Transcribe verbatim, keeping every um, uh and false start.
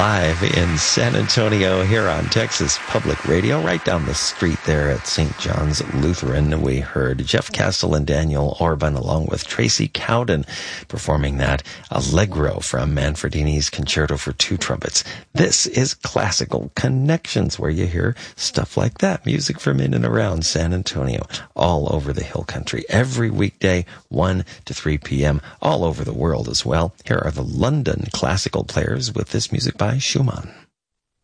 live in San Antonio here on Texas Public Radio, right down the street there at Saint John's Lutheran. We heard Jeff Castle and Daniel Orban along with Tracy Cowden performing that Allegro from Manfredini's Concerto for Two Trumpets. This is Classical Connections, where you hear stuff like that, music from in and around San Antonio, all over the Hill Country, every weekday, one to three p.m., all over the world as well. Here are the London Classical Players with this music by Schumann.